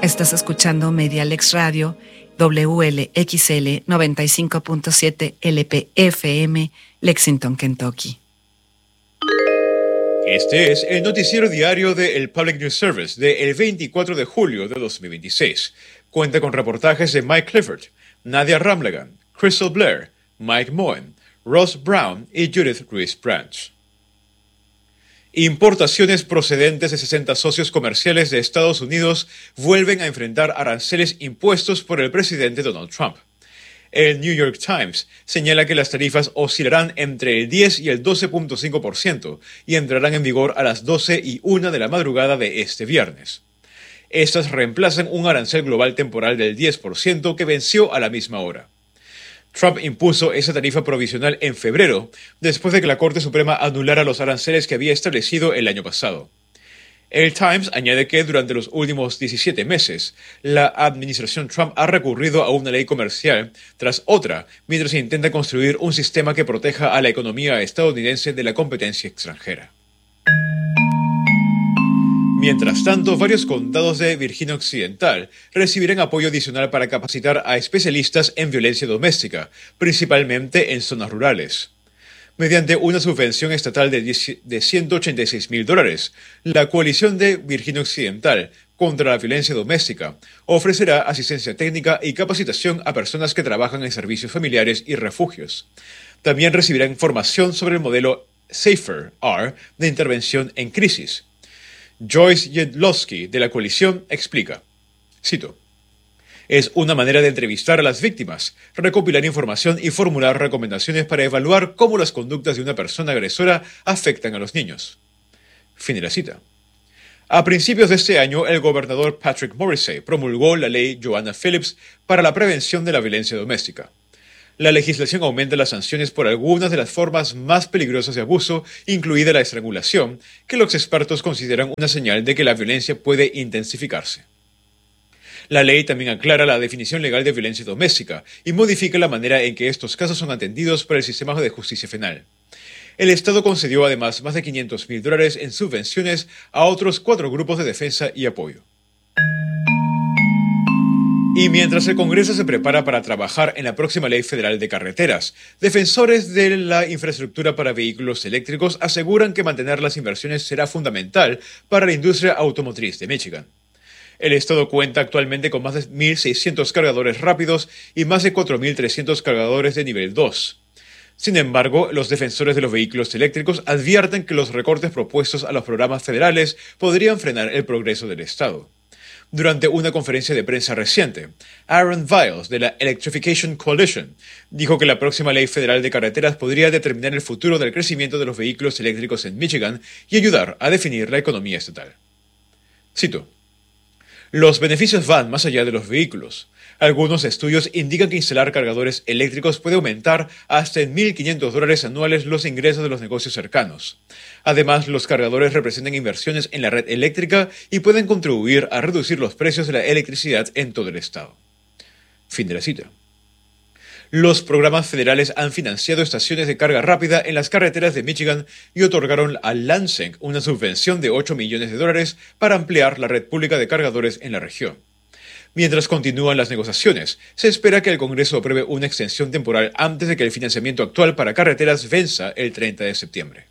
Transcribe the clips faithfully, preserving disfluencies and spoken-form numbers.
Estás escuchando Medialex Radio, W L X L noventa y cinco punto siete L P F M, Lexington, Kentucky. Este es el noticiero diario de El Public News Service de el veinticuatro de julio de dos mil veintiséis. Cuenta con reportajes de Mike Clifford, Nadia Ramlagan, Crystal Blair, Mike Moen, Ross Brown y Judith Ruiz Branch. Importaciones procedentes de sesenta socios comerciales de Estados Unidos vuelven a enfrentar aranceles impuestos por el presidente Donald Trump. El New York Times señala que las tarifas oscilarán entre el diez y el doce punto cinco por ciento y entrarán en vigor a las doce y una de la madrugada de este viernes. Estas reemplazan un arancel global temporal del diez por ciento que venció a la misma hora. Trump impuso esa tarifa provisional en febrero, después de que la Corte Suprema anulara los aranceles que había establecido el año pasado. El Times añade que durante los últimos diecisiete meses, la administración Trump ha recurrido a una ley comercial tras otra, mientras se intenta construir un sistema que proteja a la economía estadounidense de la competencia extranjera. Mientras tanto, varios condados de Virginia Occidental recibirán apoyo adicional para capacitar a especialistas en violencia doméstica, principalmente en zonas rurales. Mediante una subvención estatal de ciento ochenta y seis mil dólares, la coalición de Virginia Occidental contra la violencia doméstica ofrecerá asistencia técnica y capacitación a personas que trabajan en servicios familiares y refugios. También recibirán formación sobre el modelo SAFER R de intervención en crisis. Joyce Jedlowski, de la coalición, explica, cito, «Es una manera de entrevistar a las víctimas, recopilar información y formular recomendaciones para evaluar cómo las conductas de una persona agresora afectan a los niños». Fin de la cita. A principios de este año, el gobernador Patrick Morrisey promulgó la ley Joanna Phillips para la prevención de la violencia doméstica. La legislación aumenta las sanciones por algunas de las formas más peligrosas de abuso, incluida la estrangulación, que los expertos consideran una señal de que la violencia puede intensificarse. La ley también aclara la definición legal de violencia doméstica y modifica la manera en que estos casos son atendidos por el sistema de justicia penal. El Estado concedió además más de quinientos mil dólares en subvenciones a otros cuatro grupos de defensa y apoyo. Y mientras el Congreso se prepara para trabajar en la próxima ley federal de carreteras, defensores de la infraestructura para vehículos eléctricos aseguran que mantener las inversiones será fundamental para la industria automotriz de Michigan. El estado cuenta actualmente con más de mil seiscientos cargadores rápidos y más de cuatro mil trescientos cargadores de nivel dos. Sin embargo, los defensores de los vehículos eléctricos advierten que los recortes propuestos a los programas federales podrían frenar el progreso del estado. Durante una conferencia de prensa reciente, Aaron Viles, de la Electrification Coalition, dijo que la próxima ley federal de carreteras podría determinar el futuro del crecimiento de los vehículos eléctricos en Michigan y ayudar a definir la economía estatal. Cito, «Los beneficios van más allá de los vehículos. Algunos estudios indican que instalar cargadores eléctricos puede aumentar hasta en mil quinientos dólares anuales los ingresos de los negocios cercanos. Además, los cargadores representan inversiones en la red eléctrica y pueden contribuir a reducir los precios de la electricidad en todo el estado». Fin de la cita. Los programas federales han financiado estaciones de carga rápida en las carreteras de Michigan y otorgaron a Lansing una subvención de ocho millones de dólares para ampliar la red pública de cargadores en la región. Mientras continúan las negociaciones, se espera que el Congreso apruebe una extensión temporal antes de que el financiamiento actual para carreteras venza el treinta de septiembre.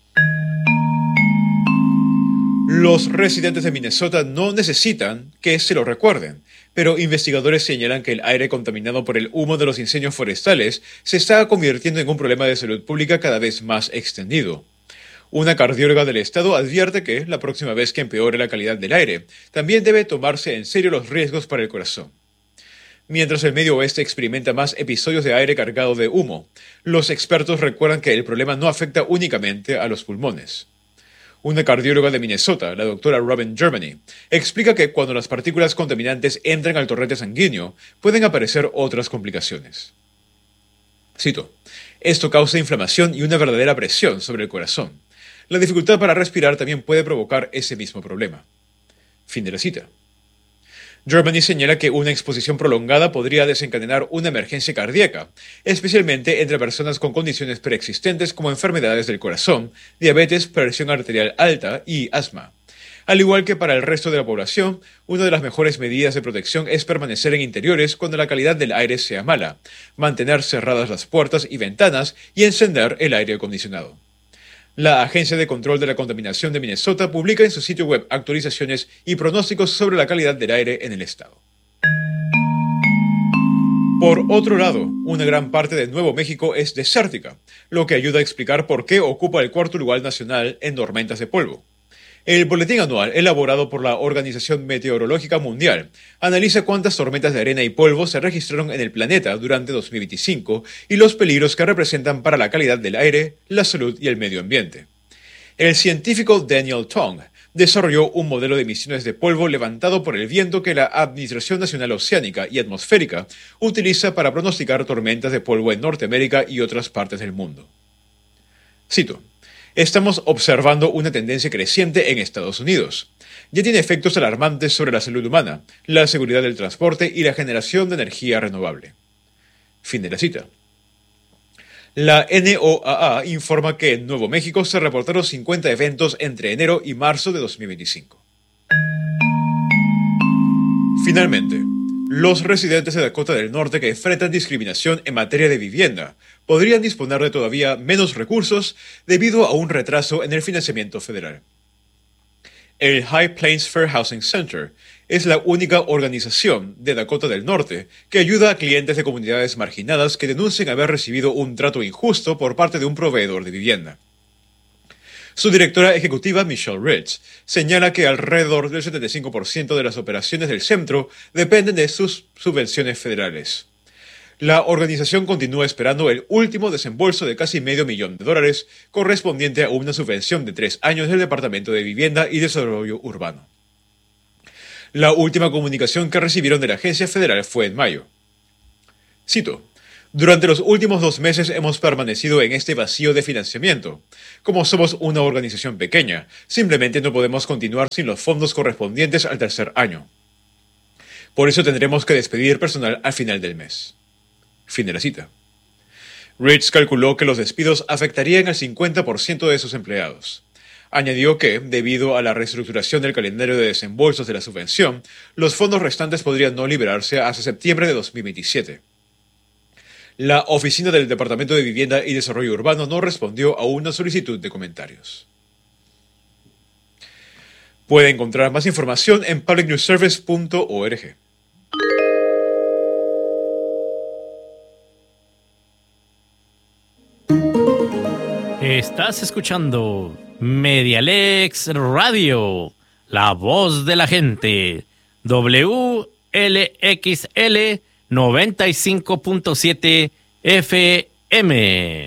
Los residentes de Minnesota no necesitan que se lo recuerden, pero investigadores señalan que el aire contaminado por el humo de los incendios forestales se está convirtiendo en un problema de salud pública cada vez más extendido. Una cardióloga del estado advierte que, la próxima vez que empeore la calidad del aire, también debe tomarse en serio los riesgos para el corazón. Mientras el Medio Oeste experimenta más episodios de aire cargado de humo, los expertos recuerdan que el problema no afecta únicamente a los pulmones. Una cardióloga de Minnesota, la doctora Robin Germany, explica que cuando las partículas contaminantes entran al torrente sanguíneo, pueden aparecer otras complicaciones. Cito, «Esto causa inflamación y una verdadera presión sobre el corazón. La dificultad para respirar también puede provocar ese mismo problema». Fin de la cita. Germany señala que una exposición prolongada podría desencadenar una emergencia cardíaca, especialmente entre personas con condiciones preexistentes como enfermedades del corazón, diabetes, presión arterial alta y asma. Al igual que para el resto de la población, una de las mejores medidas de protección es permanecer en interiores cuando la calidad del aire sea mala, mantener cerradas las puertas y ventanas y encender el aire acondicionado. La Agencia de Control de la Contaminación de Minnesota publica en su sitio web actualizaciones y pronósticos sobre la calidad del aire en el estado. Por otro lado, una gran parte de Nuevo México es desértica, lo que ayuda a explicar por qué ocupa el cuarto lugar nacional en tormentas de polvo. El boletín anual, elaborado por la Organización Meteorológica Mundial, analiza cuántas tormentas de arena y polvo se registraron en el planeta durante dos mil veinticinco y los peligros que representan para la calidad del aire, la salud y el medio ambiente. El científico Daniel Tong desarrolló un modelo de emisiones de polvo levantado por el viento que la Administración Nacional Oceánica y Atmosférica utiliza para pronosticar tormentas de polvo en Norteamérica y otras partes del mundo. Cito: Estamos observando una tendencia creciente en Estados Unidos. Ya tiene efectos alarmantes sobre la salud humana, la seguridad del transporte y la generación de energía renovable. Fin de la cita. La N O A A informa que en Nuevo México se reportaron cincuenta eventos entre enero y marzo de dos mil veinticinco. Finalmente, los residentes de Dakota del Norte que enfrentan discriminación en materia de vivienda podrían disponer de todavía menos recursos debido a un retraso en el financiamiento federal. El High Plains Fair Housing Center es la única organización de Dakota del Norte que ayuda a clientes de comunidades marginadas que denuncian haber recibido un trato injusto por parte de un proveedor de vivienda. Su directora ejecutiva, Michelle Ritz, señala que alrededor del setenta y cinco por ciento de las operaciones del centro dependen de sus subvenciones federales. La organización continúa esperando el último desembolso de casi medio millón de dólares correspondiente a una subvención de tres años del Departamento de Vivienda y Desarrollo Urbano. La última comunicación que recibieron de la agencia federal fue en mayo. Cito: Durante los últimos dos meses hemos permanecido en este vacío de financiamiento. Como somos una organización pequeña, simplemente no podemos continuar sin los fondos correspondientes al tercer año. Por eso tendremos que despedir personal al final del mes. Fin de la cita. Ritz calculó que los despidos afectarían al cincuenta por ciento de sus empleados. Añadió que, debido a la reestructuración del calendario de desembolsos de la subvención, los fondos restantes podrían no liberarse hasta septiembre de dos mil veintisiete. La oficina del Departamento de Vivienda y Desarrollo Urbano no respondió a una solicitud de comentarios. Puede encontrar más información en public news service punto org. Estás escuchando Medialex Radio, la voz de la gente, W L X L noventa y cinco punto siete F M.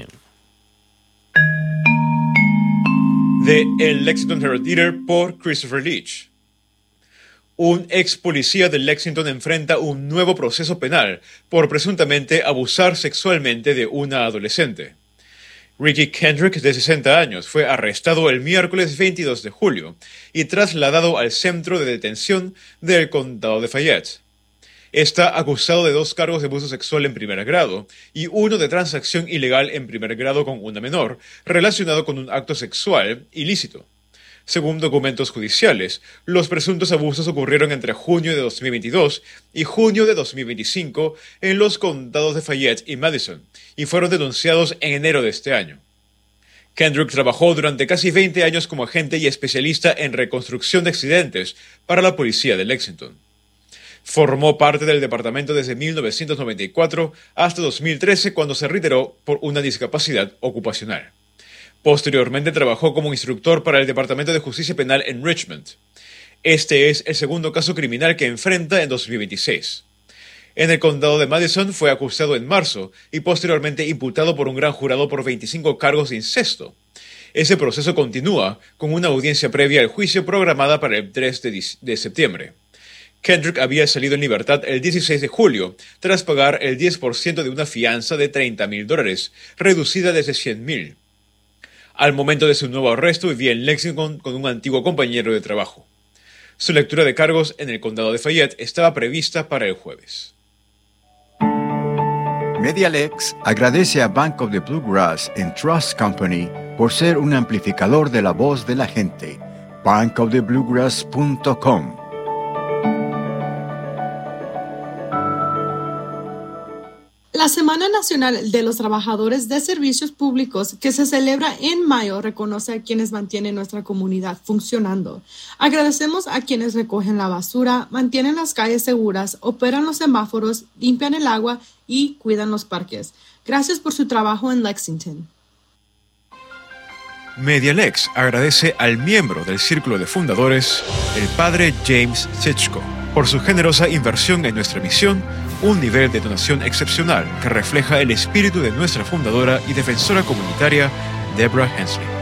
De El Lexington Herald Leader por Christopher Leach. Un ex policía de Lexington enfrenta un nuevo proceso penal por presuntamente abusar sexualmente de una adolescente. Ricky Kendrick, de sesenta años, fue arrestado el miércoles veintidós de julio y trasladado al centro de detención del condado de Fayette. Está acusado de dos cargos de abuso sexual en primer grado y uno de transacción ilegal en primer grado con una menor, relacionado con un acto sexual ilícito. Según documentos judiciales, los presuntos abusos ocurrieron entre junio de dos mil veintidós y junio de dos mil veinticinco en los condados de Fayette y Madison, y fueron denunciados en enero de este año. Kendrick trabajó durante casi veinte años como agente y especialista en reconstrucción de accidentes para la policía de Lexington. Formó parte del departamento desde mil novecientos noventa y cuatro hasta dos mil trece, cuando se retiró por una discapacidad ocupacional. Posteriormente trabajó como instructor para el Departamento de Justicia Penal en Richmond. Este es el segundo caso criminal que enfrenta en dos mil veintiséis. En el condado de Madison fue acusado en marzo y posteriormente imputado por un gran jurado por veinticinco cargos de incesto. Ese proceso continúa con una audiencia previa al juicio programada para el tres de septiembre. Kendrick había salido en libertad el dieciséis de julio tras pagar el diez por ciento de una fianza de treinta mil dólares, reducida desde cien mil. Al momento de su nuevo arresto vivía en Lexington con un antiguo compañero de trabajo. Su lectura de cargos en el condado de Fayette estaba prevista para el jueves. Medialex agradece a Bank of the Bluegrass and Trust Company por ser un amplificador de la voz de la gente. bank of the bluegrass punto com. La Semana Nacional de los Trabajadores de Servicios Públicos, que se celebra en mayo, reconoce a quienes mantienen nuestra comunidad funcionando. Agradecemos a quienes recogen la basura, mantienen las calles seguras, operan los semáforos, limpian el agua y cuidan los parques. Gracias por su trabajo en Lexington. Medialex agradece al miembro del Círculo de Fundadores, el padre James Sitchko, por su generosa inversión en nuestra misión, un nivel de donación excepcional que refleja el espíritu de nuestra fundadora y defensora comunitaria, Deborah Hensley.